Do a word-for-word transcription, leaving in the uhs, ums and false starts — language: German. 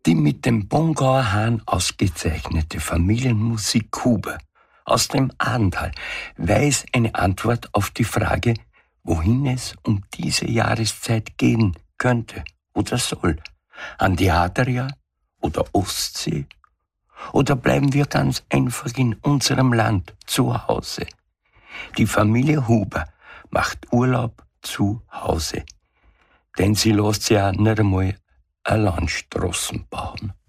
Die mit dem Bongauer Hahn ausgezeichnete Familienmusik Huber aus dem Ahrntal weiß eine Antwort auf die Frage, wohin es um diese Jahreszeit gehen könnte oder soll. An die Adria oder Ostsee? Oder bleiben wir ganz einfach in unserem Land zu Hause? Die Familie Huber macht Urlaub zu Hause, denn sie lässt ja nicht einmal eine Landstraßen bauen.